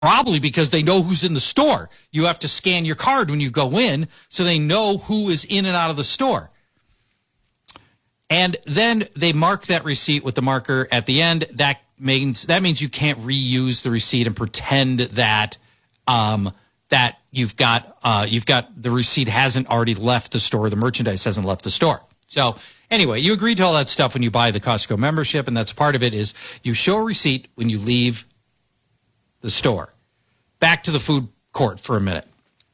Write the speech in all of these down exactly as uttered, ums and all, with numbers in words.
Probably because they know who's in the store. You have to scan your card when you go in, so they know who is in and out of the store. And then they mark that receipt with the marker at the end. That means that means you can't reuse the receipt and pretend that um, that you've got uh, you've got the receipt hasn't already left the store. The merchandise hasn't left the store. So anyway, you agree to all that stuff when you buy the Costco membership, and that's part of it. Is you show a receipt when you leave the store. Back to the food court for a minute.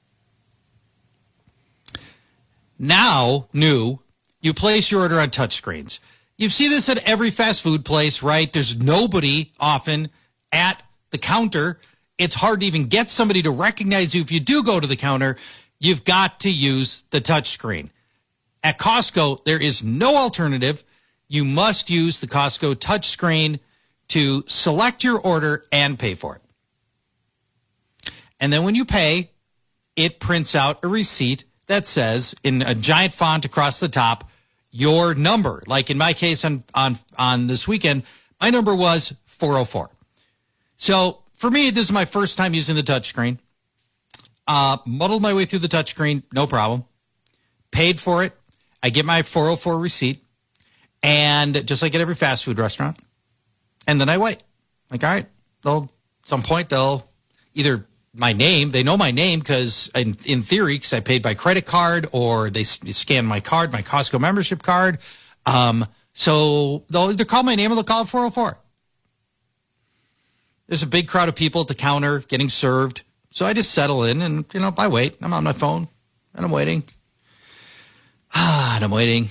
Now, new, you place your order on touchscreens. You see this at every fast food place, right? There's nobody often at the counter. It's hard to even get somebody to recognize you if you do go to the counter. You've got to use the touchscreen. At Costco, there is no alternative. You must use the Costco touchscreen to select your order and pay for it. And then when you pay, it prints out a receipt that says in a giant font across the top, your number. Like in my case on, on, on this weekend, my number was four oh four. So for me, this is my first time using the touchscreen. Uh, muddled my way through the touchscreen, no problem. Paid for it. I get my four oh four receipt. And just like at every fast food restaurant. And then I wait. Like, all right, they'll, at some point they'll either my name, they know my name because in, in theory, because I paid by credit card or they scan my card, my Costco membership card. Um, so they'll either call my name or they'll call it four oh four. There's a big crowd of people at the counter getting served. So I just settle in and, you know, I wait. I'm on my phone and I'm waiting. Ah, and I'm waiting.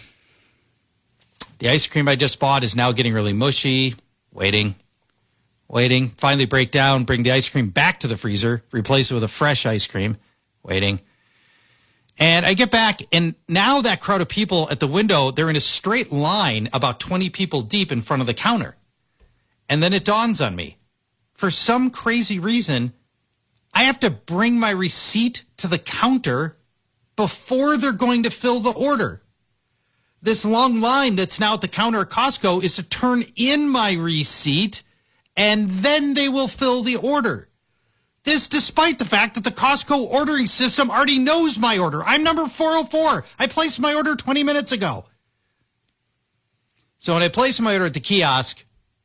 The ice cream I just bought is now getting really mushy. Waiting. Waiting. Finally break down, bring the ice cream back to the freezer, replace it with a fresh ice cream. Waiting. And I get back, and now that crowd of people at the window, they're in a straight line about twenty people deep in front of the counter. And then it dawns on me. For some crazy reason, I have to bring my receipt to the counter before they're going to fill the order. This long line that's now at the counter at Costco is to turn in my receipt, and then they will fill the order. This despite the fact that the Costco ordering system already knows my order. I'm number four oh four. I placed my order twenty minutes ago. So when I placed my order at the kiosk,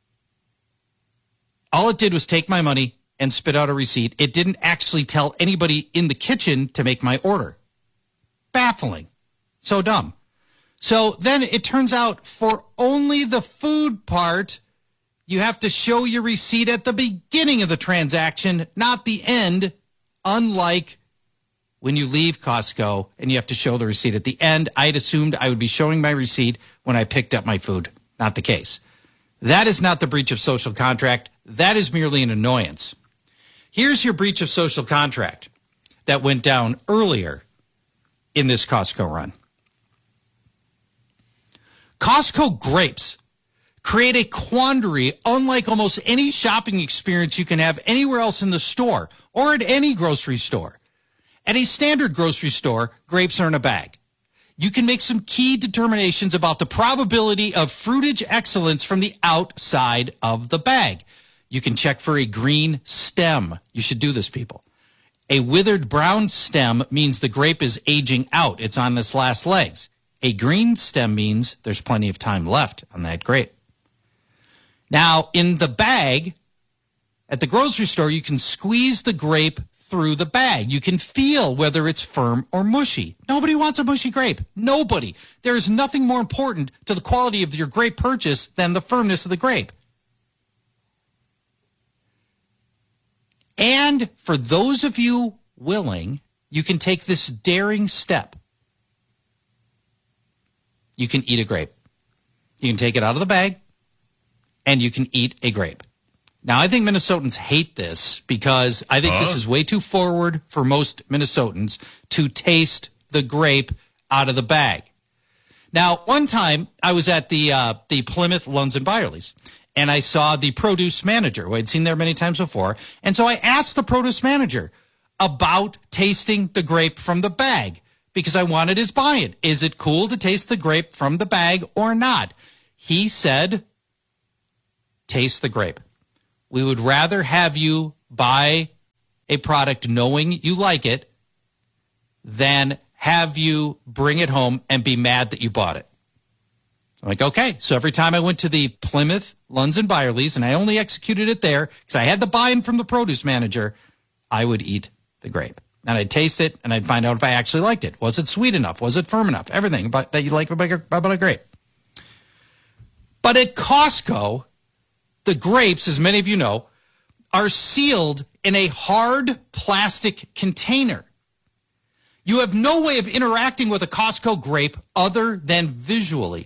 all it did was take my money and spit out a receipt. It didn't actually tell anybody in the kitchen to make my order. Baffling. So dumb. So then it turns out for only the food part, you have to show your receipt at the beginning of the transaction, not the end, unlike when you leave Costco and you have to show the receipt at the end. I had assumed I would be showing my receipt when I picked up my food. Not the case. That is not the breach of social contract. That is merely an annoyance. Here's your breach of social contract that went down earlier in this Costco run. Costco grapes create a quandary unlike almost any shopping experience you can have anywhere else in the store or at any grocery store. At a standard grocery store, grapes are in a bag. You can make some key determinations about the probability of fruitage excellence from the outside of the bag. You can check for a green stem. You should do this, people. A withered brown stem means the grape is aging out. It's on its last legs. A green stem means there's plenty of time left on that grape. Now, in the bag, at the grocery store, you can squeeze the grape through the bag. You can feel whether it's firm or mushy. Nobody wants a mushy grape. Nobody. There is nothing more important to the quality of your grape purchase than the firmness of the grape. And for those of you willing, you can take this daring step. You can eat a grape. You can take it out of the bag, and you can eat a grape. Now, I think Minnesotans hate this because I think huh? this is way too forward for most Minnesotans to taste the grape out of the bag. Now, one time I was at the uh, the Plymouth Lunds and Byerly's, and I saw the produce manager, who I'd seen there many times before. And so I asked the produce manager about tasting the grape from the bag because I wanted his buy-in. Is it cool to taste the grape from the bag or not? He said, taste the grape. We would rather have you buy a product knowing you like it than have you bring it home and be mad that you bought it. I'm like, okay. So every time I went to the Plymouth, Lunds and Byerly's, and I only executed it there because I had the buy-in from the produce manager, I would eat the grape. And I'd taste it, and I'd find out if I actually liked it. Was it sweet enough? Was it firm enough? Everything about, that you like about a grape. But at Costco, the grapes, as many of you know, are sealed in a hard plastic container. You have no way of interacting with a Costco grape other than visually.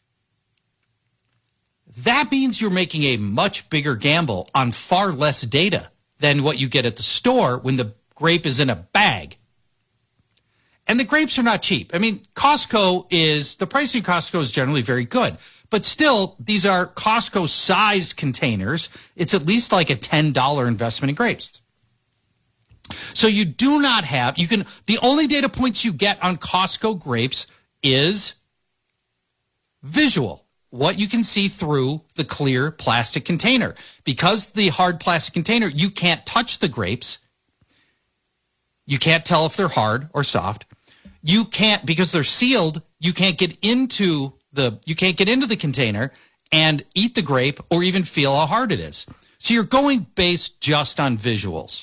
That means you're making a much bigger gamble on far less data than what you get at the store when the grape is in a bag. And the grapes are not cheap. I mean, Costco is, the price in Costco is generally very good. But still, these are Costco-sized containers. It's at least like a ten dollar investment in grapes. So you do not have, you can, the only data points you get on Costco grapes is visual, what you can see through the clear plastic container. Because the hard plastic container, you can't touch the grapes. You can't tell if they're hard or soft. You can't, because they're sealed, you can't get into the, you can't get into the container and eat the grape or even feel how hard it is. So you're going based just on visuals.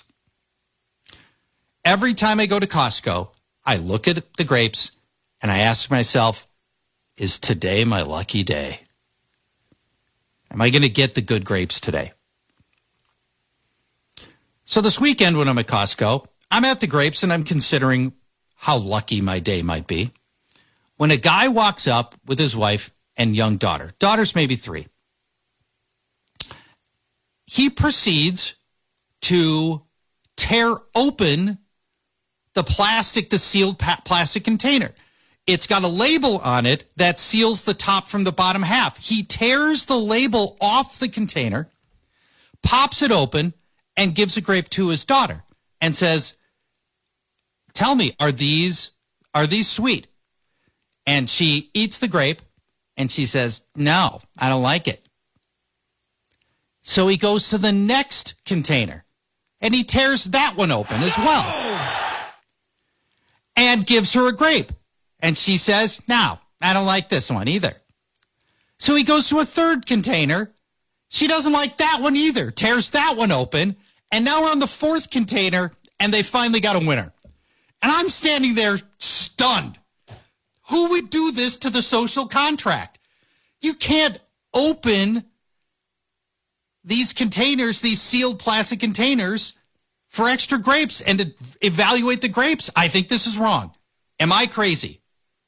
Every time I go to Costco, I look at the grapes and I ask myself, is today my lucky day? Am I going to get the good grapes today? So this weekend when I'm at Costco, I'm at the grapes and I'm considering how lucky my day might be. When a guy walks up with his wife and young daughter, daughter's maybe three, he proceeds to tear open the plastic, the sealed pa- plastic container. It's got a label on it that seals the top from the bottom half. He tears the label off the container, pops it open, and gives a grape to his daughter and says, tell me, are these, are these sweet? And she eats the grape and she says, no, I don't like it. So he goes to the next container and he tears that one open as well and gives her a grape. And she says, no, I don't like this one either. So he goes to a third container. She doesn't like that one either, tears that one open. And now we're on the fourth container and they finally got a winner. And I'm standing there stunned. Who would do this to the social contract? You can't open these containers, these sealed plastic containers for extra grapes and to evaluate the grapes. I think this is wrong. Am I crazy?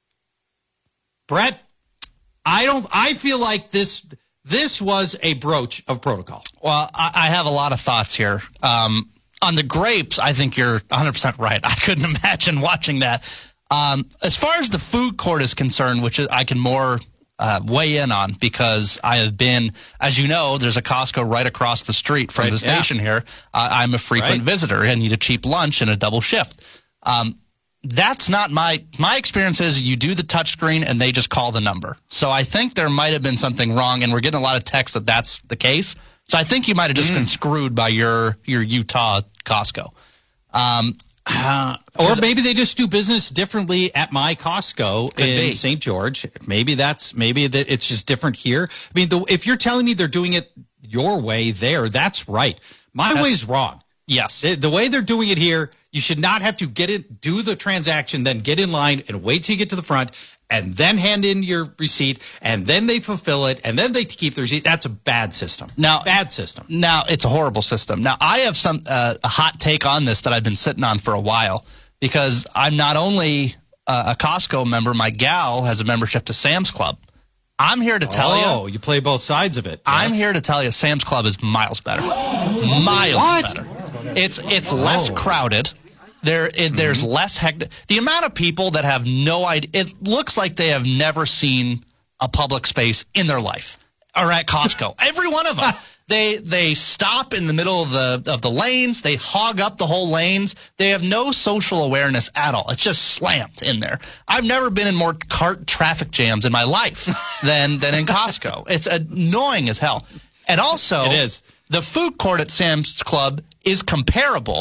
Brett, I don't, I feel like this, this was a broach of protocol. Well, I, I have a lot of thoughts here. Um, on the grapes, I think you're one hundred percent right. I couldn't imagine watching that. Um, as far as the food court is concerned, which I can more uh, weigh in on because I have been, as you know, there's a Costco right across the street from right, the station yeah. here. Uh, I'm a frequent right. visitor. I need a cheap lunch and a double shift. Um, that's not my, my experience is you do the touch screen and they just call the number. So I think there might have been something wrong, and we're getting a lot of texts that that's the case. So I think you might have just mm. been screwed by your, your Utah Costco. Um, Uh, or maybe they just do business differently at my Costco in Saint George. Maybe that's maybe that it's just different here. I mean, the, if you're telling me they're doing it your way there, that's right. My that's, way is wrong. Yes, the, the way they're doing it here, you should not have to get it, do the transaction, then get in line and wait till you get to the front, and then hand in your receipt, and then they fulfill it, and then they keep the receipt. That's a bad system. Now, bad system. Now, it's a horrible system. Now, I have some uh, a hot take on this that I've been sitting on for a while because I'm not only uh, a Costco member, my gal has a membership to Sam's Club. I'm here to tell you. Oh, you play both sides of it. Yes. I'm here to tell you Sam's Club is miles better. Miles what? better. It's it's less oh. crowded. There, it, there's mm-hmm. less hectic. The amount of people that have no idea, it looks like they have never seen a public space in their life or at Costco. Every one of them. They they stop in the middle of the of the lanes. They hog up the whole lanes. They have no social awareness at all. It's just slammed in there. I've never been in more cart traffic jams in my life than than in Costco. It's annoying as hell. And also, it is. The food court at Sam's Club is comparable.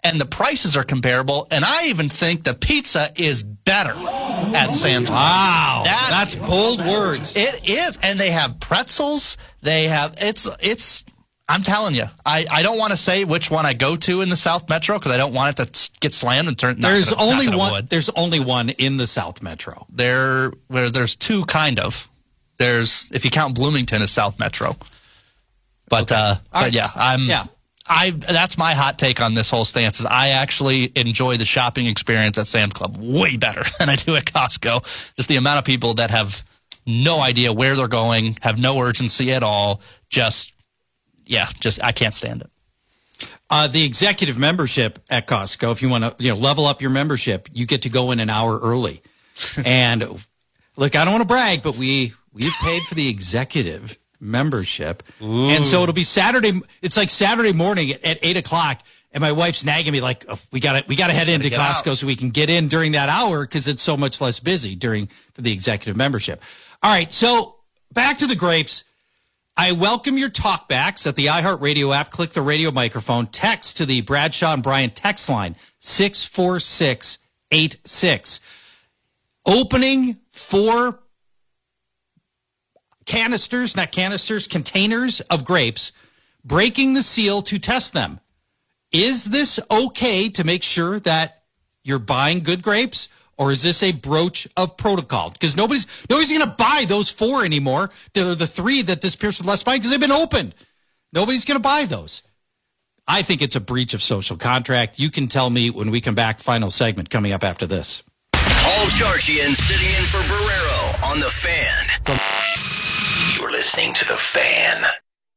and the prices are comparable, and I even think the pizza is better at Sam's Club. Wow, that, that's bold words. It is, and they have pretzels. They have it's it's. I'm telling you, I, I don't want to say which one I go to in the South Metro because I don't want it to get slammed and turn. There's gonna, only one. Would. There's only one in the South Metro. There, where there's two kind of. There's if you count Bloomington as South Metro, but okay. uh, but right. yeah, I'm yeah. I that's my hot take on this whole stance is I actually enjoy the shopping experience at Sam's Club way better than I do at Costco. Just the amount of people that have no idea where they're going, have no urgency at all, just. Yeah, just I can't stand it. Uh, the executive membership at Costco, if you want to, you know, level up your membership, you get to go in an hour early. And look, I don't want to brag, but we we've paid for the executive membership, Ooh. And so it'll be Saturday. It's like Saturday morning at, at eight o'clock, and my wife's nagging me like, oh, "We got to we got to head into Costco out. So we can get in during that hour because it's so much less busy during for the executive membership." All right, so back to the grapes. I welcome your talkbacks at the iHeartRadio app. Click the radio microphone. Text to the Bradshaw and Bryant text line, six four six eight six. Opening four canisters, not canisters, containers of grapes, breaking the seal to test them. Is this okay to make sure that you're buying good grapes? Or is this a broach of protocol? Because nobody's nobody's going to buy those four anymore. They're the three that this Pearson left behind because they've been opened. Nobody's going to buy those. I think it's a breach of social contract. You can tell me when we come back. Final segment coming up after this. Paul Charchian sitting in for Barrero on The Fan. You're listening to The Fan.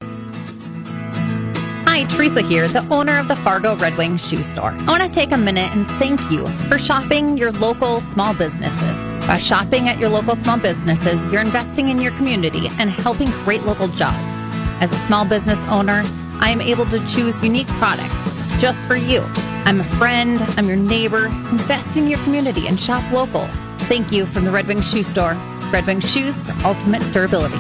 Hi, Teresa here, the owner of the Fargo Red Wing Shoe Store. I want to take a minute and thank you for shopping your local small businesses. By shopping at your local small businesses, you're investing in your community and helping create local jobs. As a small business owner, I am able to choose unique products just for you. I'm a friend, I'm your neighbor. Invest in your community and shop local. Thank you from the Red Wing Shoe Store. Red Wing Shoes for ultimate durability.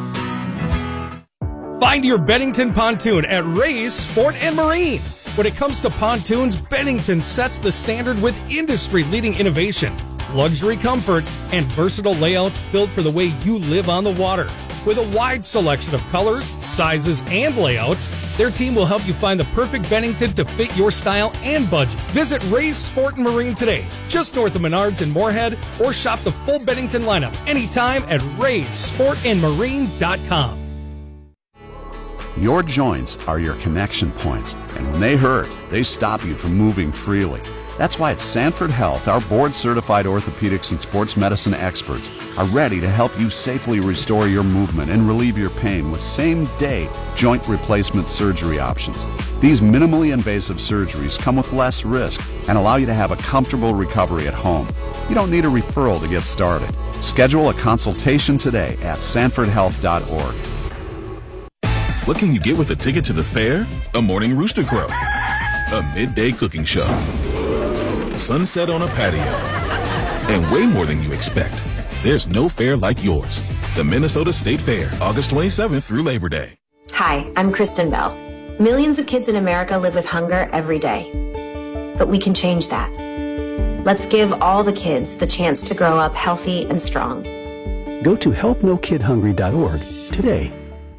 Find your Bennington pontoon at Ray's Sport and Marine. When it comes to pontoons, Bennington sets the standard with industry-leading innovation, luxury comfort, and versatile layouts built for the way you live on the water. With a wide selection of colors, sizes, and layouts, their team will help you find the perfect Bennington to fit your style and budget. Visit Ray's Sport and Marine today, just north of Menards in Moorhead, or shop the full Bennington lineup anytime at rays sport and marine dot com. Your joints are your connection points, and when they hurt, they stop you from moving freely. That's why at Sanford Health, our board-certified orthopedics and sports medicine experts are ready to help you safely restore your movement and relieve your pain with same-day joint replacement surgery options. These minimally invasive surgeries come with less risk and allow you to have a comfortable recovery at home. You don't need a referral to get started. Schedule a consultation today at sanford health dot org. What can you get with a ticket to the fair? A morning rooster crow, a midday cooking show, sunset on a patio, and way more than you expect. There's no fair like yours. The Minnesota State Fair, August twenty-seventh through Labor Day. Hi, I'm Kristen Bell. Millions of kids in America live with hunger every day. But we can change that. Let's give all the kids the chance to grow up healthy and strong. Go to help no kid hungry dot org today.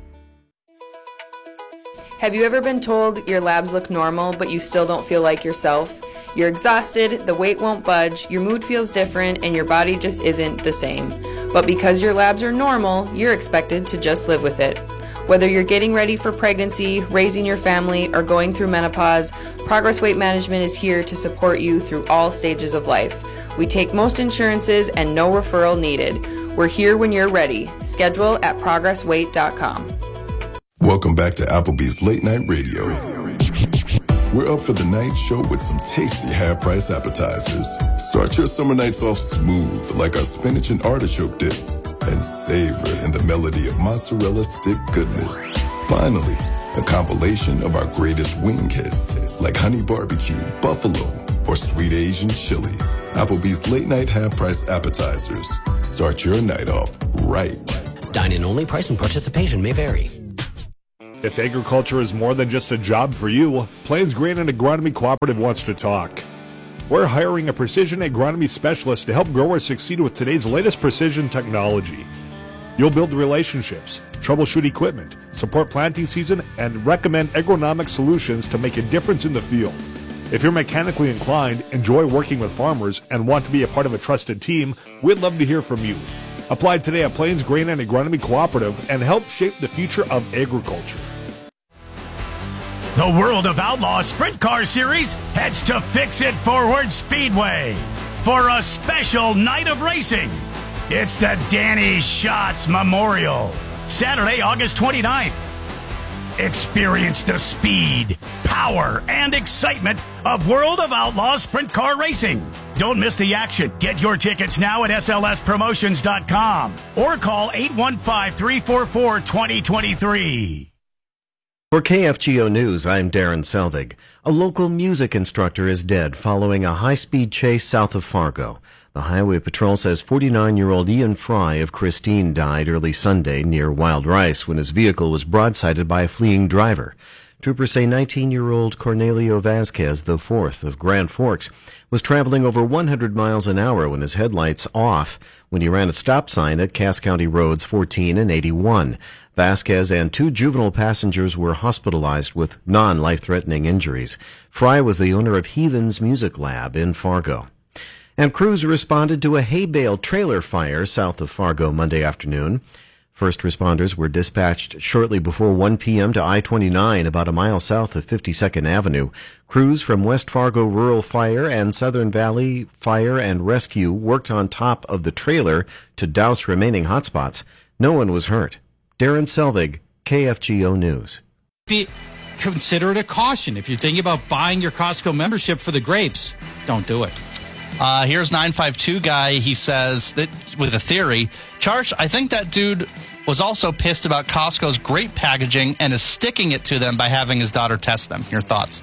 Have you ever been told your labs look normal, but you still don't feel like yourself? You're exhausted, the weight won't budge, your mood feels different, and your body just isn't the same. But because your labs are normal, you're expected to just live with it. Whether you're getting ready for pregnancy, raising your family, or going through menopause, Progress Weight Management is here to support you through all stages of life. We take most insurances and no referral needed. We're here when you're ready. Schedule at progress weight dot com. Welcome back to Applebee's Late Night Radio. We're up for the night show with some tasty half-price appetizers. Start your summer nights off smooth like our spinach and artichoke dip, and savor in the melody of mozzarella stick goodness. Finally, a compilation of our greatest wing hits like honey barbecue, buffalo, or sweet Asian chili. Applebee's Late Night half-price appetizers. Start your night off right. Dine-in only. Price and participation may vary. If agriculture is more than just a job for you, Plains Grain and Agronomy Cooperative wants to talk. We're hiring a precision agronomy specialist to help growers succeed with today's latest precision technology. You'll build relationships, troubleshoot equipment, support planting season, and recommend agronomic solutions to make a difference in the field. If you're mechanically inclined, enjoy working with farmers, and want to be a part of a trusted team, we'd love to hear from you. Apply today at Plains Grain and Agronomy Cooperative and help shape the future of agriculture. The World of Outlaws Sprint Car Series heads to Fix It Forward Speedway for a special night of racing. It's the Danny Schatz Memorial, Saturday, August twenty-ninth. Experience the speed, power, and excitement of World of Outlaws Sprint Car Racing. Don't miss the action. Get your tickets now at S L S promotions dot com or call eight one five, three four four, two zero two three. For K F G O News, I'm Darren Selvig. A local music instructor is dead following a high-speed chase south of Fargo. The Highway Patrol says forty-nine-year-old Ian Fry of Christine died early Sunday near Wild Rice when his vehicle was broadsided by a fleeing driver. Troopers say nineteen-year-old Cornelio Vasquez, the fourth of Grand Forks, was traveling over one hundred miles an hour when his headlights off when he ran a stop sign at Cass County Roads fourteen and eighty-one. Vasquez and two juvenile passengers were hospitalized with non-life-threatening injuries. Fry was the owner of Heathens Music Lab in Fargo. And crews responded to a hay bale trailer fire south of Fargo Monday afternoon. First responders were dispatched shortly before one p.m. to I twenty-nine, about a mile south of fifty-second Avenue. Crews from West Fargo Rural Fire and Southern Valley Fire and Rescue worked on top of the trailer to douse remaining hotspots. No one was hurt. Darren Selvig, K F G O News. Be, consider it a caution. If you're thinking about buying your Costco membership for the grapes, don't do it. Uh, here's nine five two guy. He says that with a theory. Charch, I think that dude was also pissed about Costco's grape packaging and is sticking it to them by having his daughter test them. Your thoughts?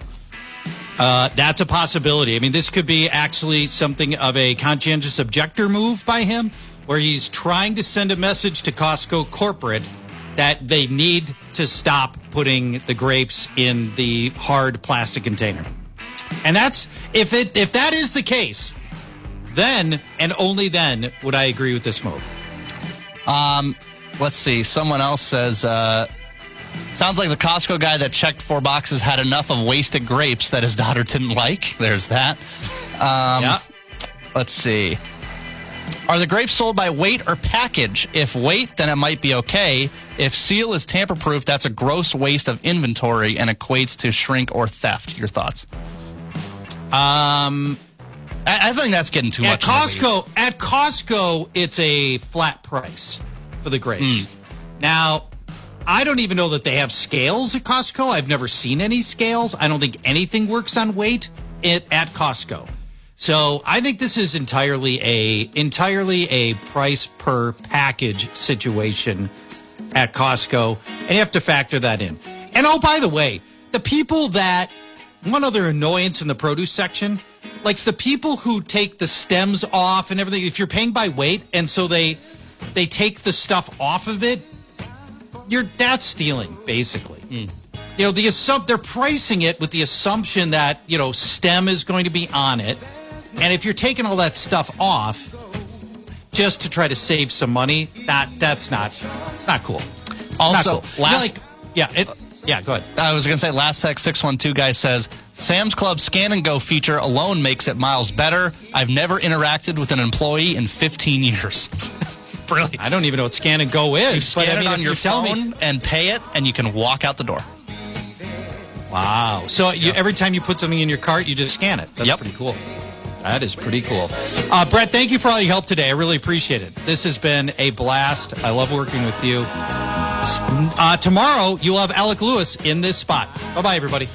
Uh, that's a possibility. I mean, this could be actually something of a conscientious objector move by him, where he's trying to send a message to Costco corporate that they need to stop putting the grapes in the hard plastic container. And that's, if it if that is the case, then and only then would I agree with this move. Um, let's see. Someone else says, uh, sounds like the Costco guy that checked four boxes had enough of wasted grapes that his daughter didn't like. There's that. Um, yeah. Let's see. Are the grapes sold by weight or package? If weight, then it might be okay. If seal is tamper-proof, that's a gross waste of inventory and equates to shrink or theft. Your thoughts? Um, I, I think that's getting too at much. Costco, at Costco, it's a flat price for the grapes. Mm. Now, I don't even know that they have scales at Costco. I've never seen any scales. I don't think anything works on weight at, at Costco. So I think this is entirely a entirely a price per package situation at Costco, and you have to factor that in. And oh, by the way, the people that one other annoyance in the produce section, like the people who take the stems off and everything. If you're paying by weight, and so they they take the stuff off of it, you're that's stealing basically. Mm. You know, the assump they're pricing it with the assumption that you know stem is going to be on it. And if you're taking all that stuff off just to try to save some money, that that's not it's not cool. It's also, not cool. last like, yeah, it, yeah, go ahead. I was going to say, last text six one two guy says, Sam's Club Scan and Go feature alone makes it miles better. I've never interacted with an employee in fifteen years. Brilliant. I don't even know what Scan and Go is. You scan but, I mean, it on if your you tell phone me, and pay it, and you can walk out the door. Wow. So you, every time you put something in your cart, you just scan it. That's Yep. pretty cool. That is pretty cool. Uh, Brett, thank you for all your help today. I really appreciate it. This has been a blast. I love working with you. Uh, tomorrow, you'll have Alec Lewis in this spot. Bye-bye, everybody.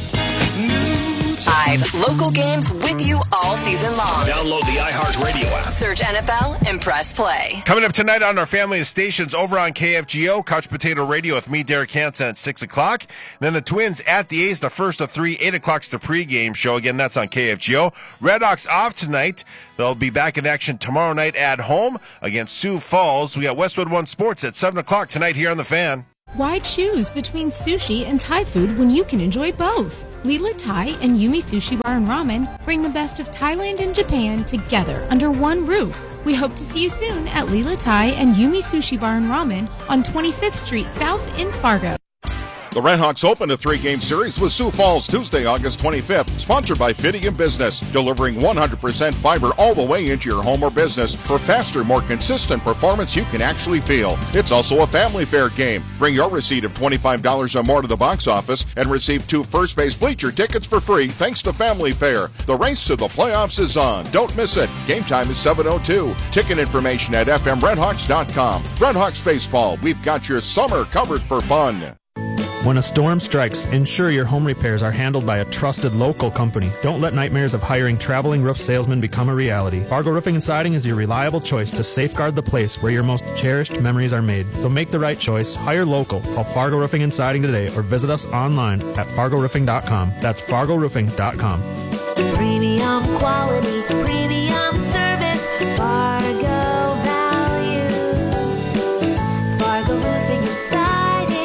Live local games with you all season long. Download the iHeartRadio app. Search N F L and press play. Coming up tonight on our family of stations over on K F G O, Couch Potato Radio with me, Derek Hansen, at six o'clock. Then the Twins at the A's, the first of three, eight o'clock's the pregame show. Again, that's on K F G O. Redhawks off tonight. They'll be back in action tomorrow night at home against Sioux Falls. We got Westwood One Sports at seven o'clock tonight here on The Fan. Why choose between sushi and Thai food when you can enjoy both? Lila Thai and Yumi Sushi Bar and Ramen bring the best of Thailand and Japan together under one roof. We hope to see you soon at Lila Thai and Yumi Sushi Bar and Ramen on twenty-fifth Street South in Fargo. The Redhawks open a three-game series with Sioux Falls Tuesday, August twenty-fifth, sponsored by Fidium Business, delivering one hundred percent fiber all the way into your home or business for faster, more consistent performance you can actually feel. It's also a family fair game. Bring your receipt of twenty-five dollars or more to the box office and receive two first base bleacher tickets for free thanks to Family Fair. The race to the playoffs is on. Don't miss it. Game time is seven oh two. Ticket information at f m redhawks dot com. Redhawks Baseball, we've got your summer covered for fun. When a storm strikes, ensure your home repairs are handled by a trusted local company. Don't let nightmares of hiring traveling roof salesmen become a reality. Fargo Roofing and Siding is your reliable choice to safeguard the place where your most cherished memories are made. So make the right choice. Hire local. Call Fargo Roofing and Siding today or visit us online at fargo roofing dot com. That's fargo roofing dot com. Premium quality, premium service, Fargo values. Fargo Roofing and Siding.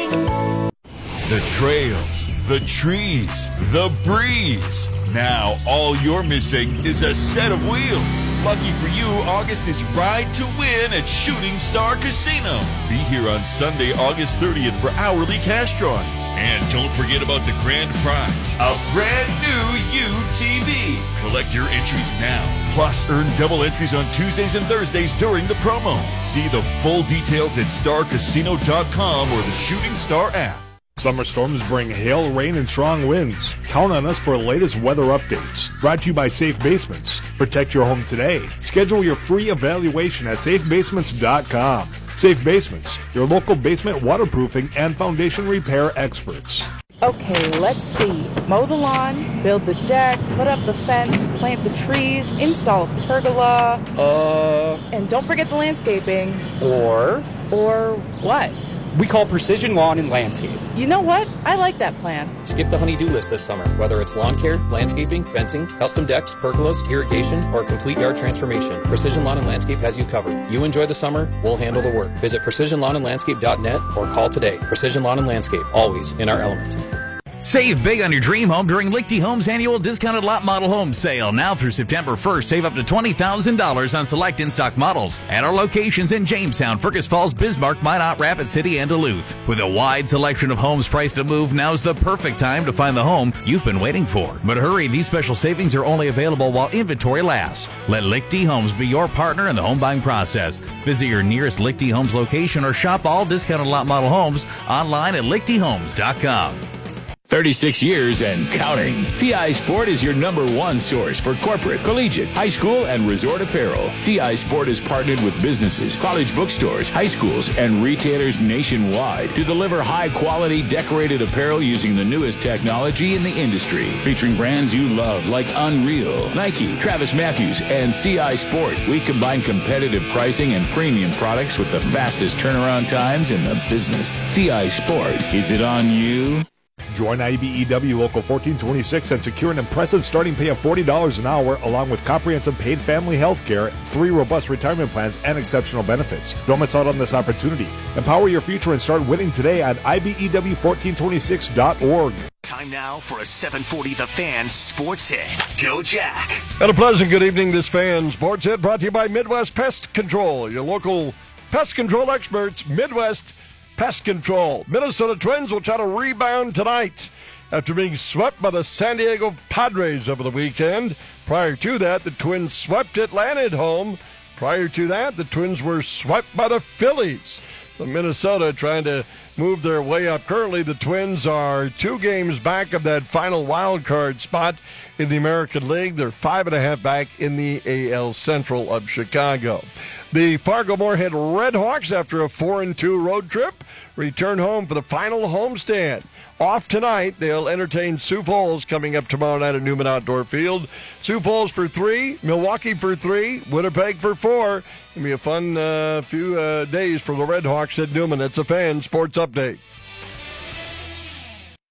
The trails, the trees, the breeze. Now all you're missing is a set of wheels. Lucky for you, August is Ride to Win at Shooting Star Casino. Be here on Sunday, August thirtieth for hourly cash drawings. And don't forget about the grand prize, a brand new U T V. Collect your entries now. Plus, earn double entries on Tuesdays and Thursdays during the promo. See the full details at star casino dot com or the Shooting Star app. Summer storms bring hail, rain, and strong winds. Count on us for the latest weather updates. Brought to you by Safe Basements. Protect your home today. Schedule your free evaluation at safe basements dot com. Safe Basements, your local basement waterproofing and foundation repair experts. Okay, let's see. Mow the lawn, build the deck, put up the fence, plant the trees, install a pergola. Uh. And don't forget the landscaping. Or? Or what? We call Precision Lawn and Landscape. You know what? I like that plan. Skip the honey-do list this summer, whether it's lawn care, landscaping, fencing, custom decks, pergolas, irrigation, or complete yard transformation. Precision Lawn and Landscape has you covered. You enjoy the summer, we'll handle the work. Visit precision lawn and landscape dot net or call today. Precision Lawn and Landscape, always in our element. Save big on your dream home during Lichty Homes annual discounted lot model home sale. Now through September first, save up to twenty thousand dollars on select in-stock models at our locations in Jamestown, Fergus Falls, Bismarck, Minot, Rapid City, and Duluth. With a wide selection of homes priced to move, now's the perfect time to find the home you've been waiting for. But hurry, these special savings are only available while inventory lasts. Let Lichty Homes be your partner in the home buying process. Visit your nearest Lichty Homes location or shop all discounted lot model homes online at lichty homes dot com. thirty-six years and counting. C I Sport is your number one source for corporate, collegiate, high school, and resort apparel. C I Sport is partnered with businesses, college bookstores, high schools, and retailers nationwide to deliver high-quality decorated apparel using the newest technology in the industry. Featuring brands you love like Unreal, Nike, Travis Matthews, and C I Sport. We combine competitive pricing and premium products with the fastest turnaround times in the business. C I Sport. Is it on you? Join I B E W Local fourteen twenty-six and secure an impressive starting pay of forty dollars an hour along with comprehensive paid family health care, three robust retirement plans, and exceptional benefits. Don't miss out on this opportunity. Empower your future and start winning today at I B E W fourteen twenty-six dot org. Time now for a seven forty The Fan Sports Hit. Go Jack. And a pleasant good evening, this Fan Sports Hit brought to you by Midwest Pest Control, your local pest control experts, Midwest Pest Control. Minnesota Twins will try to rebound tonight after being swept by the San Diego Padres over the weekend. Prior to that, the Twins swept Atlanta at home. Prior to that, the Twins were swept by the Phillies. So Minnesota trying to move their way up. Currently, the Twins are two games back of that final wild card spot in the American League. They're five and a half back in the A L Central of Chicago. The Fargo-Moorhead Redhawks, after a four and two road trip, return home for the final homestand. Off tonight, they'll entertain Sioux Falls coming up tomorrow night at Newman Outdoor Field. Sioux Falls for three, Milwaukee for three, Winnipeg for four. It'll be a fun uh, few uh, days for the Redhawks at Newman. It's a Fan Sports Update.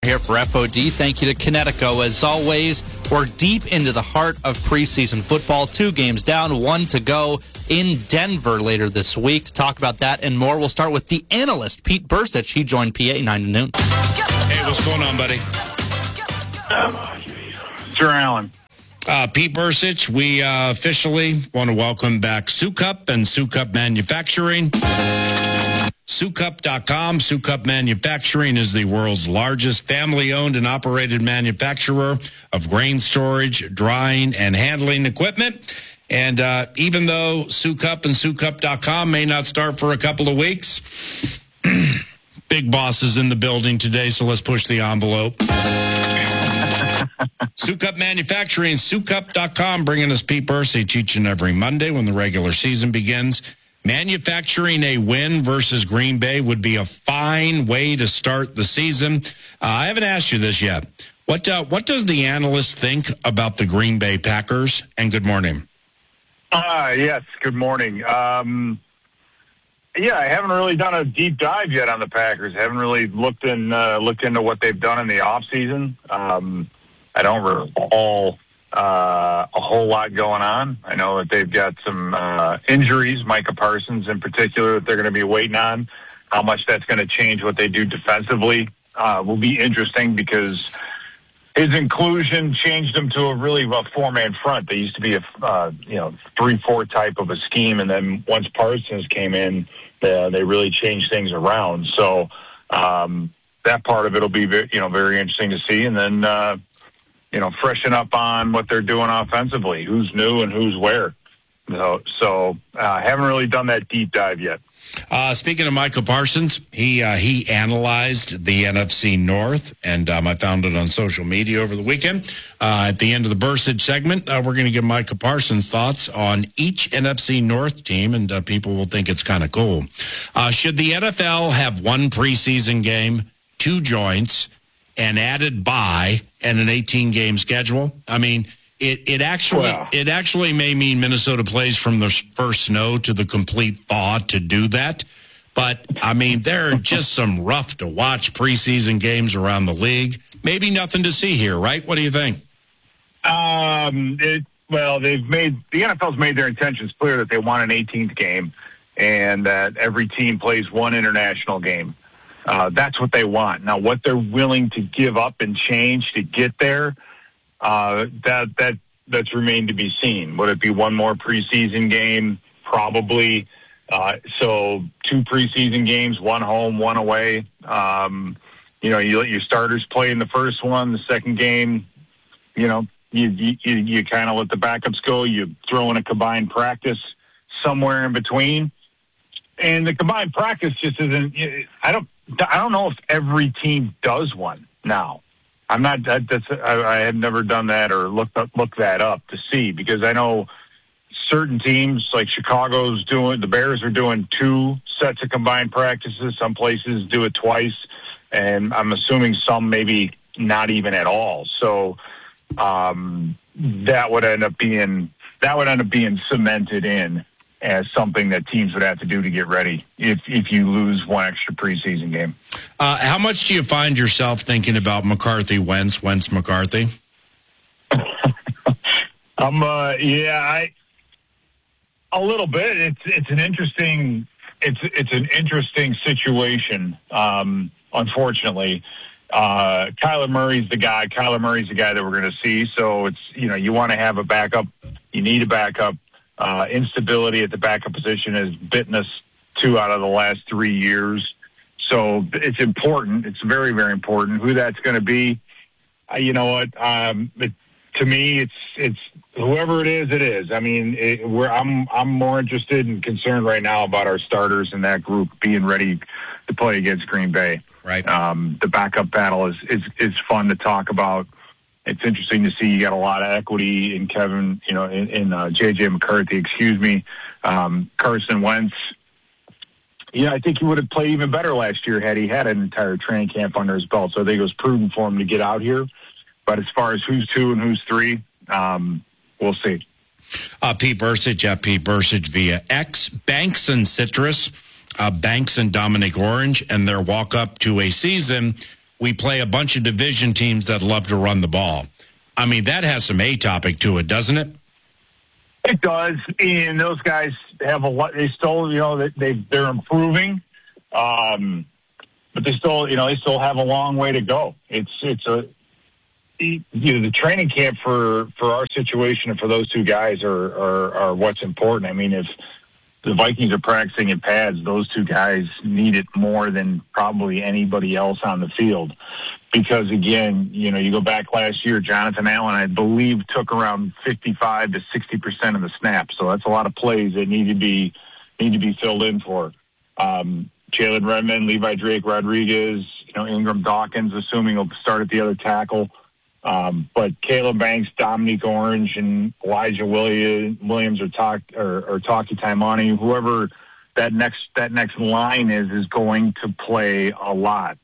here for F O D. Thank you to Connecticut. As always, we're deep into the heart of preseason football. Two games down, one to go in Denver later this week. To talk about that and more, we'll start with the analyst, Pete Bursich. He joined P A nine to noon. Hey, what's going on, buddy? Sir Allen. Uh, Pete Bursich, we uh, officially want to welcome back Sukup and Sukup Manufacturing. Sukup dot com. Sukup Manufacturing is the world's largest family-owned and operated manufacturer of grain storage, drying, and handling equipment. And uh, even though Sukup and Sukup dot com may not start for a couple of weeks, Big Boss is in the building today, so let's push the envelope. Sukup Manufacturing, Sukup dot com, bringing us Pete Bursich each and every Monday when the regular season begins. Manufacturing a win versus Green Bay would be a fine way to start the season. Uh, I haven't asked you this yet. What uh, what does the analyst think about the Green Bay Packers? And good morning. Uh, yes, good morning. Um, yeah, I haven't really done a deep dive yet on the Packers. I haven't really looked in uh, looked into what they've done in the offseason. Um I don't recall uh, a whole lot going on. I know that they've got some uh, injuries, Micah Parsons in particular, that they're going to be waiting on. How much that's going to change what they do defensively uh, will be interesting because his inclusion changed them to a really a four-man front. They used to be a uh, you know three four type of a scheme, and then once Parsons came in, uh, they really changed things around. So um, that part of it will be very, you know very interesting to see, and then. Uh, you know, freshen up on what they're doing offensively, who's new and who's where. So, so uh, I haven't really done that deep dive yet. Uh, speaking of Michael Parsons, he uh, he analyzed the N F C North, and um, I found it on social media over the weekend. Uh, at the end of the Bursich segment, uh, we're going to give Michael Parsons' thoughts on each N F C North team, and uh, people will think it's kind of cool. Uh, should the N F L have one preseason game, two joints, and added bye and an eighteen-game schedule? I mean, it, it actually wow. it actually may mean Minnesota plays from the first snow to the complete thaw to do that. But, I mean, there are just some rough-to-watch preseason games around the league. Maybe nothing to see here, right? What do you think? Um, it, well, they've made the N F L's made their intentions clear that they want an eighteenth game and that every team plays one international game. Uh, that's what they want. Now, what they're willing to give up and change to get there, uh, that that that's remained to be seen. Would it be one more preseason game? Probably. Uh, so two preseason games, one home, one away. Um, you know, you let your starters play in the first one. The second game, you know, you you, you kind of let the backups go. You throw in a combined practice somewhere in between. And the combined practice just isn't – I don't – I don't know if every team does one now. I'm not. That, that's. I, I have never done that or looked up, look that up to see because I know certain teams like Chicago's doing. The Bears are doing two sets of combined practices. Some places do it twice, and I'm assuming some maybe not even at all. So um, that would end up being that would end up being cemented in as something that teams would have to do to get ready if if you lose one extra preseason game. Uh, how much do you find yourself thinking about McCarthy, Wentz, Wentz, McCarthy? um, uh, yeah, I a little bit. It's it's an interesting it's it's an interesting situation. Um, unfortunately, uh, Kyler Murray's the guy. Kyler Murray's the guy that we're going to see. So it's you know you want to have a backup. You need a backup. Uh, instability at the backup position has bitten us two out of the last three years. So it's important. It's very, very important who that's going to be. Uh, you know what? Um, it, to me, it's it's whoever it is, it is. I mean, it, we're, I'm I'm more interested and concerned right now about our starters in that group being ready to play against Green Bay. Right. Um, the backup battle is, is is fun to talk about. It's interesting to see you got a lot of equity in Kevin, you know, in, in uh, J J McCarthy, excuse me, um, Carson Wentz. Yeah, I think he would have played even better last year had he had an entire training camp under his belt. So I think it was prudent for him to get out here. But as far as who's two and who's three, um, we'll see. Uh, Pete Bursich at Pete Bursich via X. Banks and Citrus, uh, Banks and Dominic Orange, and their walk up to a season we play a bunch of division teams that love to run the ball. I mean, that has some atopic to it, doesn't it? It does, and those guys have a lot. They still, you know, they they're improving, um, but they still, you know, they still have a long way to go. It's it's a you know, the training camp for, for our situation and for those two guys are, are are what's important. I mean, if the Vikings are practicing in pads, those two guys need it more than probably anybody else on the field. Because, again, you know, you go back last year, Jonathan Allen, I believe, took around fifty-five to sixty percent of the snaps. So that's a lot of plays that need to be need to be filled in for. Um, Jalen Redmond, Levi Drake, Rodriguez, you know, Ingram Dawkins, assuming he'll start at the other tackle. Um, but Caleb Banks, Dominique Orange, and Elijah Williams or Talk or, or Taki Taimani, whoever that next that next line is, is going to play a lot.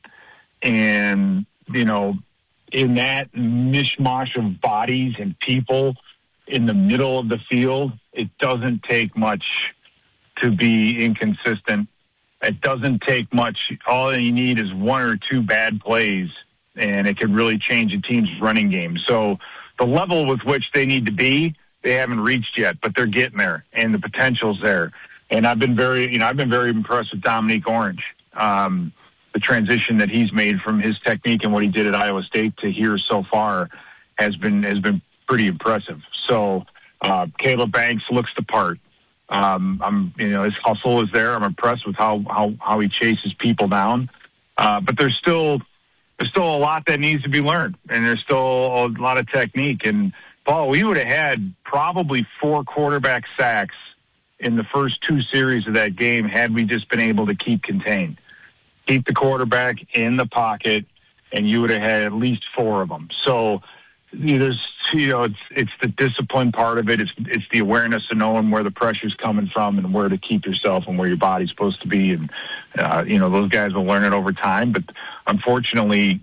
And, you know, in that mishmash of bodies and people in the middle of the field, it doesn't take much to be inconsistent. It doesn't take much. All you need is one or two bad plays, and it can really change a team's running game. So the level with which they need to be, they haven't reached yet, but they're getting there, and the potential's there. And I've been very, you know, I've been very impressed with Dominique Orange. Um, the transition that he's made from his technique and what he did at Iowa State to here so far has been has been pretty impressive. So uh, Caleb Banks looks the part. Um, I'm, you know, his hustle is there. I'm impressed with how how, how he chases people down. Uh, but there's still there's still a lot that needs to be learned, and there's still a lot of technique. And Paul, we would have had probably four quarterback sacks in the first two series of that game had we just been able to keep contained. Keep the quarterback in the pocket, and you would have had at least four of them. So you know, there's, you know, it's it's the discipline part of it. It's it's the awareness of knowing where the pressure's coming from and where to keep yourself and where your body's supposed to be. And uh, you know, those guys will learn it over time. But unfortunately,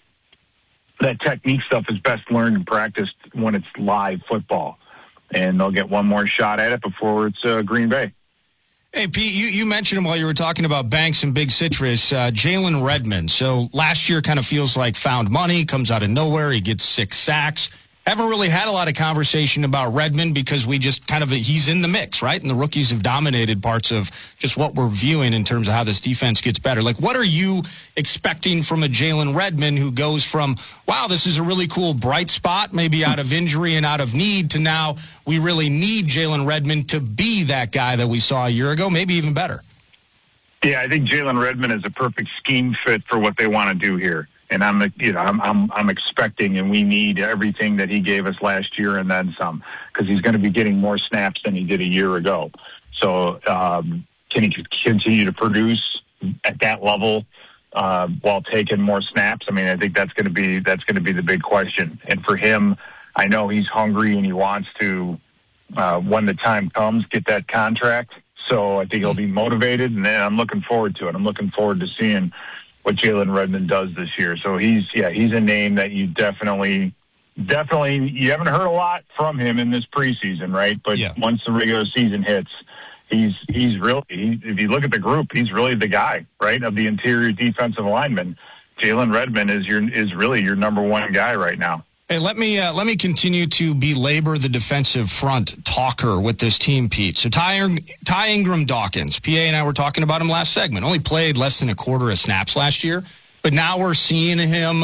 that technique stuff is best learned and practiced when it's live football, and they'll get one more shot at it before it's uh, Green Bay. Hey, Pete, you, you mentioned him while you were talking about Banks and Big Citrus, uh, Jalen Redmond. So last year kind of feels like found money, comes out of nowhere. He gets six sacks. Haven't really had a lot of conversation about Redmond because we just kind of, he's in the mix, right? And the rookies have dominated parts of just what we're viewing in terms of how this defense gets better. Like, what are you expecting from a Jalen Redmond who goes from, wow, this is a really cool bright spot, maybe out of injury and out of need, to now we really need Jalen Redmond to be that guy that we saw a year ago, maybe even better? Yeah, I think Jalen Redmond is a perfect scheme fit for what they want to do here. And I'm, you know, I'm, I'm, I'm expecting, and we need everything that he gave us last year and then some, because he's going to be getting more snaps than he did a year ago. So, um, can he continue to produce at that level uh, while taking more snaps? I mean, I think that's going to be that's going to be the big question. And for him, I know he's hungry and he wants to, uh, when the time comes, get that contract. So I think he'll be motivated, and then I'm looking forward to it. I'm looking forward to seeing what Jalen Redmond does this year. So he's, yeah, he's a name that you definitely, definitely, you haven't heard a lot from him in this preseason, right? But yeah, once the regular season hits, he's, he's really, he, if you look at the group, he's really the guy, right? Of the interior defensive lineman. Jalen Redmond is your, is really your number one guy right now. Hey, let me uh, let me continue to belabor the defensive front talker with this team, Pete. So Ty, Ty Ingram Dawkins, P A and I were talking about him last segment, only played less than a quarter of snaps last year, but now we're seeing him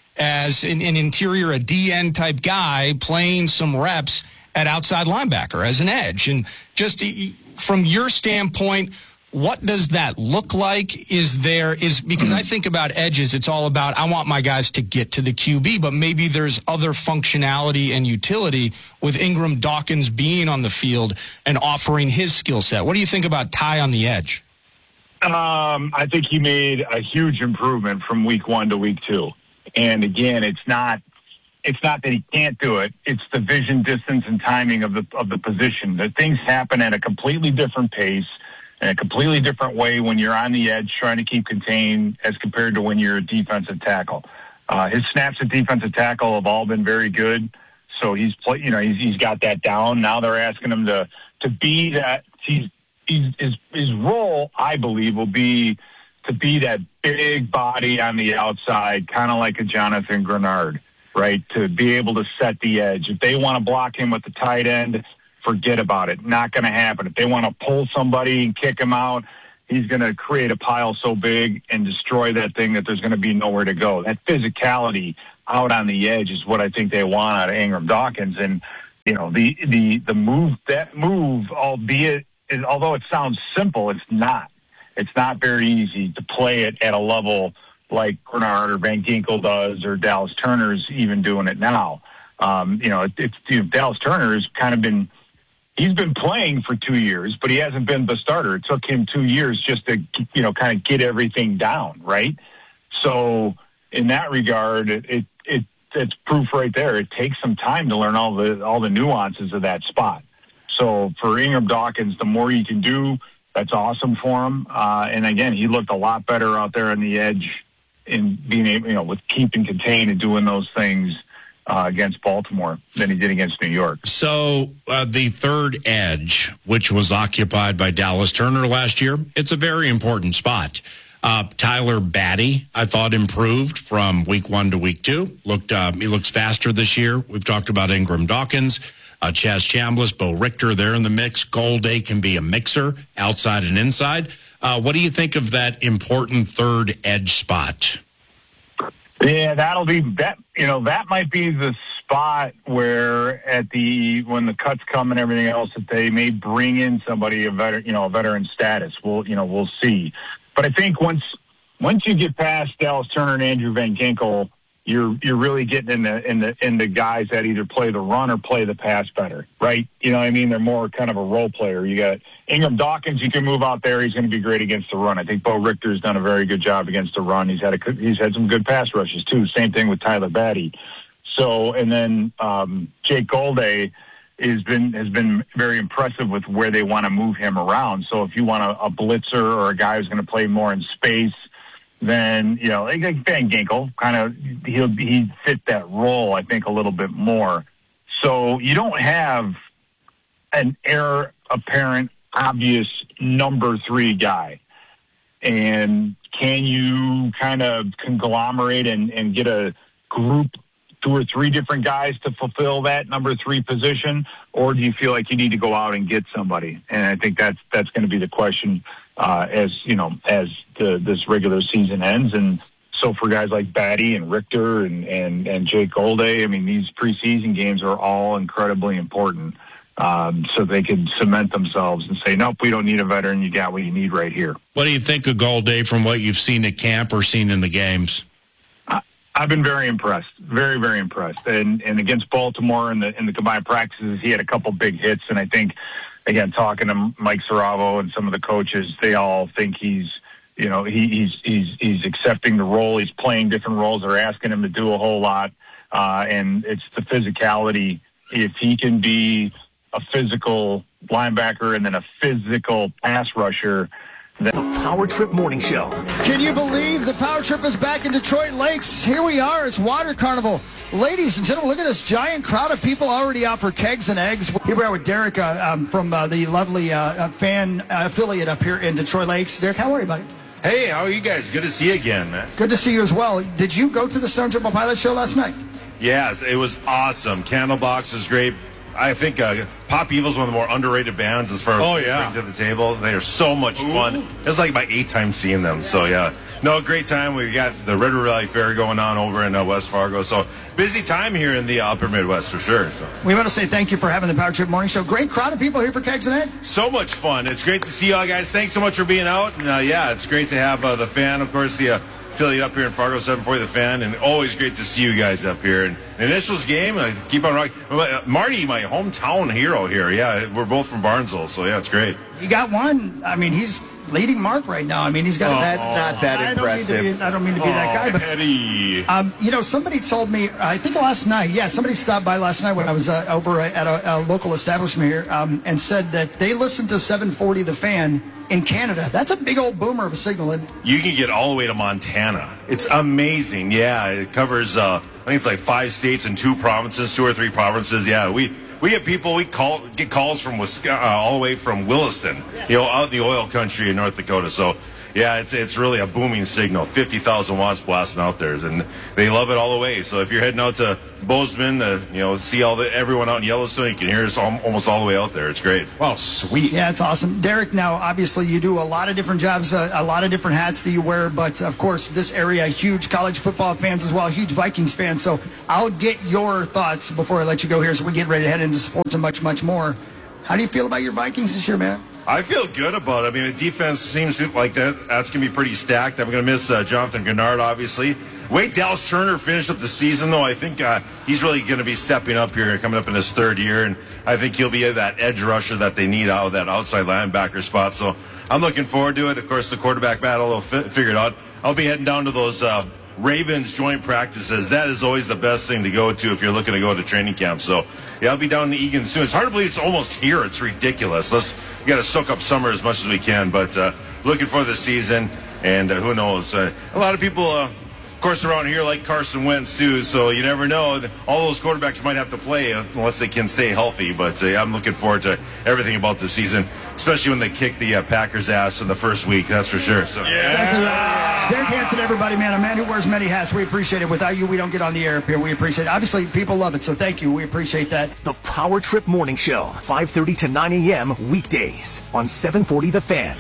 as an, an interior, a D N type guy playing some reps at outside linebacker as an edge. And just from your standpoint, what does that look like? Is there is because I think about edges, it's all about I want my guys to get to the Q B, but maybe there's other functionality and utility with Ingram Dawkins being on the field and offering his skill set. What do you think about Ty on the edge? Um, I think he made a huge improvement from week one to week two. And again, it's not it's not that he can't do it. It's the vision, distance, and timing of the of the position. That things happen at a completely different pace, in a completely different way when you're on the edge trying to keep contained as compared to when you're a defensive tackle. Uh, his snaps at defensive tackle have all been very good, so he's play, you know he's he's got that down. Now they're asking him to to be that. He's, he's his his role, I believe, will be to be that big body on the outside, kind of like a Jonathan Grenard, right, to be able to set the edge. If they want to block him with the tight end, forget about it. Not going to happen. If they want to pull somebody and kick him out, he's going to create a pile so big and destroy that thing that there's going to be nowhere to go. That physicality out on the edge is what I think they want out of Ingram Dawkins. And, you know, the the the move, that move, albeit, is, although it sounds simple, it's not. It's not very easy to play it at a level like Grenard or Van Ginkel does, or Dallas Turner's even doing it now. Um, you know, it, it's you know, Dallas Turner's kind of been, he's been playing for two years, but he hasn't been the starter. It took him two years just to, you know, kind of get everything down, right? So in that regard, it, it, it it's proof right there. It takes some time to learn all the all the nuances of that spot. So for Ingram Dawkins, the more you can do, that's awesome for him. Uh, and again, he looked a lot better out there on the edge in being able, you know, with keep and contain and doing those things uh, against Baltimore than he did against New York. So uh, the third edge, which was occupied by Dallas Turner last year, it's a very important spot. Uh, Tyler Batty, I thought, improved from week one to week two. Looked, uh, he looks faster this year. We've talked about Ingram Dawkins. Uh, Chaz Chambliss, Bo Richter, they're in the mix. Golday can be a mixer outside and inside. Uh, what do you think of that important third edge spot? Yeah, that'll be that. You know, that might be the spot where at the when the cuts come and everything else, that they may bring in somebody a veteran, you know, a veteran status. We'll, you know, we'll see. But I think once once you get past Dallas Turner and Andrew Van Ginkel, you're you're really getting in the in the in the guys that either play the run or play the pass better, right? You know what I mean? They're more kind of a role player. You got Ingram Dawkins, you can move out there. He's going to be great against the run. I think Bo Richter's done a very good job against the run. He's had a he's had some good pass rushes too. Same thing with Tyler Batty. So and then um, Jake Golday has been has been very impressive with where they want to move him around. So if you want a, a blitzer or a guy who's going to play more in space, then, you know, like Van Ginkel, kind of, he'll he fit that role, I think, a little bit more. So you don't have an heir apparent, obvious number three guy. And can you kind of conglomerate and, and get a group, two or three different guys to fulfill that number three position? Or do you feel like you need to go out and get somebody? And I think that's that's going to be the question uh, as, you know, as the, this regular season ends. And so for guys like Batty and Richter and, and, and Jake Golday, I mean, these preseason games are all incredibly important. Um, so they can cement themselves and say, nope, we don't need a veteran. You got what you need right here. What do you think of Golday from what you've seen at camp or seen in the games? I've been very impressed, very, very impressed. And and against Baltimore in the in the combined practices, he had a couple big hits. And I think, again, talking to Mike Saravo and some of the coaches, they all think he's, you know, he, he's he's he's accepting the role. He's playing different roles. They're asking him to do a whole lot, uh, and it's the physicality. If he can be a physical linebacker and then a physical pass rusher. The Power Trip Morning Show. Can you believe the Power Trip is back in Detroit Lakes? Here we are. It's Water Carnival. Ladies and gentlemen, look at this giant crowd of people already out for kegs and eggs. Here we are with Derek uh, um, from uh, the lovely uh, fan uh, affiliate up here in Detroit Lakes. Derek, how are you, buddy? Hey, how are you guys? Good to see you again, man. Good to see you as well. Did you go to the Stone Temple Pilots show last night? Yes, it was awesome. Candlebox is great. I think uh, Pop Evil's one of the more underrated bands as far as oh, what yeah. they bring to the table. They are so much Ooh. fun. It's like my eighth time seeing them. So, yeah. No, great time. We've got the Red River Valley Fair going on over in uh, West Fargo. So, busy time here in the uh, upper Midwest for sure. So. We want to say thank you for having the Power Trip Morning Show. Great crowd of people here for kegs and eggs. So much fun. It's great to see y'all guys. Thanks so much for being out. And, uh, yeah, it's great to have uh, the fan, of course, the uh, affiliate up here in Fargo, seven forty The Fan, and always great to see you guys up here. And the Initials game, uh, keep on rocking. Uh, Marty, my hometown hero here. Yeah, we're both from Barnesville, so yeah, it's great. You got one. I mean, he's leading Mark right now. I mean, he's got. Oh, that's not that I impressive. Don't mean to be, I don't mean to be oh, that guy, but Eddie. Um, you know, somebody told me. I think last night. Yeah, somebody stopped by last night when I was uh, over at a, a local establishment here, um, and said that they listened to seven forty The Fan in Canada. That's a big old boomer of a signal. Isn't it? You can get all the way to Montana. It's amazing. Yeah, it covers. Uh, I think it's like five states and two provinces, two or three provinces. Yeah, we. We have people, we call get calls from Wisconsin, uh, all the way from Williston, you know, out in the oil country in North Dakota. So yeah, it's it's really a booming signal. fifty thousand watts blasting out there, and they love it all the way. So if you're heading out to Bozeman, uh, you know, see all the everyone out in Yellowstone, you can hear us al- almost all the way out there. It's great. Wow, sweet. Yeah, it's awesome. Derek, now, obviously, you do a lot of different jobs, uh, a lot of different hats that you wear, but, of course, this area, huge college football fans as well, huge Vikings fans. So I'll get your thoughts before I let you go here so we get ready to head into sports and much, much more. How do you feel about your Vikings this year, man? I feel good about it. I mean, the defense seems like that. That's going to be pretty stacked. I'm going to miss uh, Jonathan Gennard, obviously. Wait, Dallas Turner finished up the season, though. I think uh, he's really going to be stepping up here, coming up in his third year, and I think he'll be that edge rusher that they need out of that outside linebacker spot. So I'm looking forward to it. Of course, the quarterback battle will fi- figure it out. I'll be heading down to those uh, Ravens joint practices. That is always the best thing to go to if you're looking to go to training camp. So, yeah, I'll be down in Egan soon. It's hard to believe it's almost here. It's ridiculous. Let's we got to soak up summer as much as we can, but uh, looking for the season, and uh, who knows? Uh, a lot of people, uh, of course, around here like Carson Wentz, too, so you never know. All those quarterbacks might have to play uh, unless they can stay healthy, but uh, I'm looking forward to everything about the season, especially when they kick the uh, Packers' ass in the first week, that's for sure. So. Yeah. Derek Hansen, everybody, man, a man who wears many hats. We appreciate it. Without you, we don't get on the air up here. We appreciate it. Obviously, people love it, so thank you. We appreciate that. The Power Trip Morning Show, five thirty to nine a.m. weekdays on seven forty The Fan.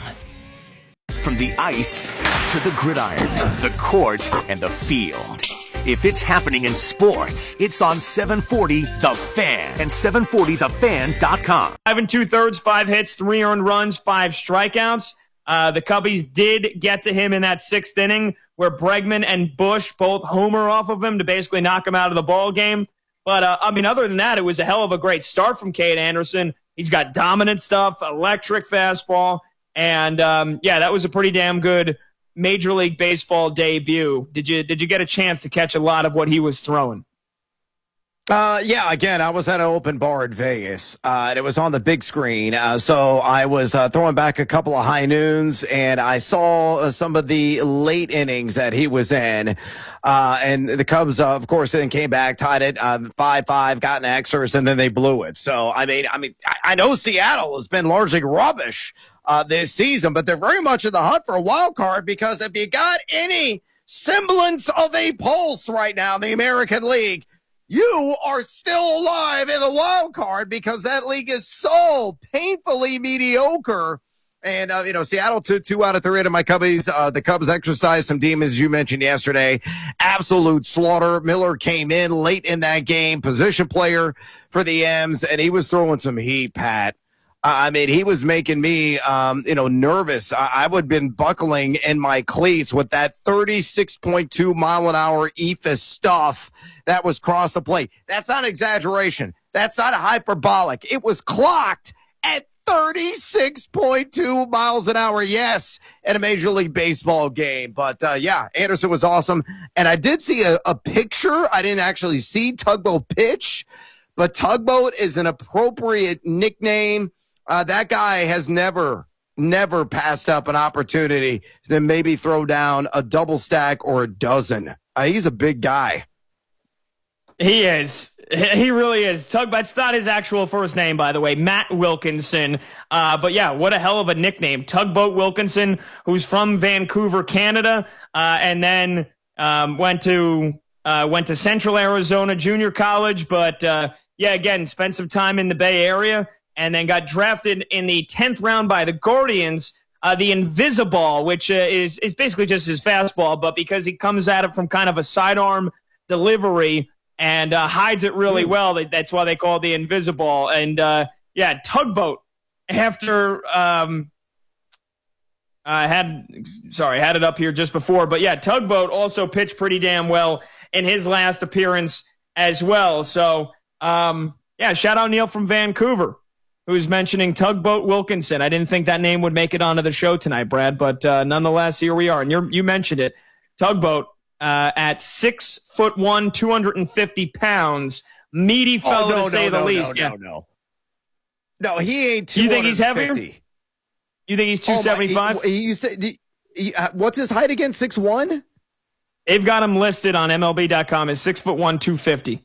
From the ice to the gridiron, the court, and the field. If it's happening in sports, it's on seven forty The Fan and seven forty the fan dot com. Five and two-thirds, five hits, three earned runs, five strikeouts. Uh, the Cubbies did get to him in that sixth inning where Bregman and Bush both homer off of him to basically knock him out of the ball game. But, uh, I mean, other than that, it was a hell of a great start from Cade Anderson. He's got dominant stuff, electric fastball. And, um, yeah, that was a pretty damn good Major League Baseball debut. Did you did you get a chance to catch a lot of what he was throwing? Uh, yeah, again, I was at an open bar in Vegas, uh, and it was on the big screen. Uh, so I was uh, throwing back a couple of high noons, and I saw uh, some of the late innings that he was in. Uh, and the Cubs, uh, of course, then came back, tied it five five, got an extras, and then they blew it. So, I mean, I mean, I, I know Seattle has been largely rubbish uh, this season, but they're very much in the hunt for a wild card because if you got any semblance of a pulse right now in the American League, you are still alive in the wild card because that league is so painfully mediocre. And, uh, you know, Seattle took two out of three out of my Cubbies. Uh, the Cubs exercised some demons, you mentioned yesterday. Absolute slaughter. Miller came in late in that game, position player for the M's, and he was throwing some heat, Pat. I mean, he was making me, um, you know, nervous. I, I would have been buckling in my cleats with that thirty-six point two mile an hour E F I S stuff that was cross the plate. That's not exaggeration. That's not hyperbolic. It was clocked at thirty-six point two miles an hour, yes, in a Major League Baseball game. But, uh, yeah, Anderson was awesome. And I did see a, a picture. I didn't actually see Tugboat pitch, but Tugboat is an appropriate nickname. Uh, that guy has never, never passed up an opportunity to maybe throw down a double stack or a dozen. Uh, he's a big guy. He is. He really is. Tug, that's not his actual first name, by the way, Matt Wilkinson. Uh, but yeah, what a hell of a nickname. Tugboat Wilkinson, who's from Vancouver, Canada, uh, and then um, went to uh, went to Central Arizona Junior College. But uh, yeah, again, spent some time in the Bay Area, and then got drafted in the tenth round by the Guardians. Uh, the Invisiball, which uh, is is basically just his fastball, but because he comes at it from kind of a sidearm delivery and uh, hides it really well, that's why they call it the Invisiball. And uh, yeah, Tugboat. After um, I had sorry, I had it up here just before, but yeah, Tugboat also pitched pretty damn well in his last appearance as well. So um, yeah, shout out Neil from Vancouver, who's mentioning Tugboat Wilkinson. I didn't think that name would make it onto the show tonight, Brad, but uh, nonetheless, here we are. And you're, you mentioned it. Tugboat uh, at six foot one, two hundred fifty pounds, meaty fellow oh, no, to say no, the no, least. No, yeah. no, no. No, he ain't two You think he's heavier? fifty. You think he's two seventy-five? Oh, he, he, you said, he, he, uh, what's his height again? six one? They've got him listed on M L B dot com as six foot one, two fifty.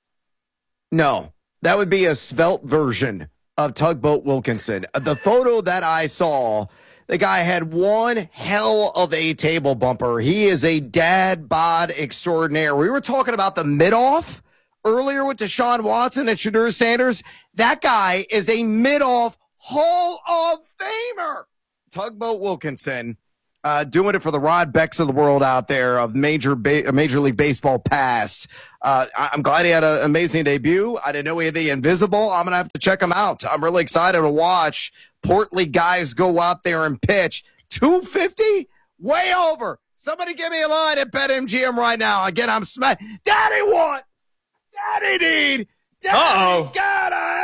No, that would be a svelte version of Tugboat Wilkinson. The photo that I saw The guy had one hell of a table bumper. He is a dad bod extraordinaire. We were talking about the mid-off earlier with Deshaun Watson and Shedeur Sanders. That guy is a mid-off Hall of Famer. Tugboat Wilkinson uh, doing it for the Rod Becks of the world out there of Major ba- Major League Baseball past. Uh, I- I'm glad he had an amazing debut. I didn't know he had the invisible. I'm going to have to check him out. I'm really excited to watch portly guys go out there and pitch. two fifty? Way over. Somebody give me a line at BetMGM right now. Again, I'm smack. Daddy won. Daddy need. Daddy Uh-oh. got it.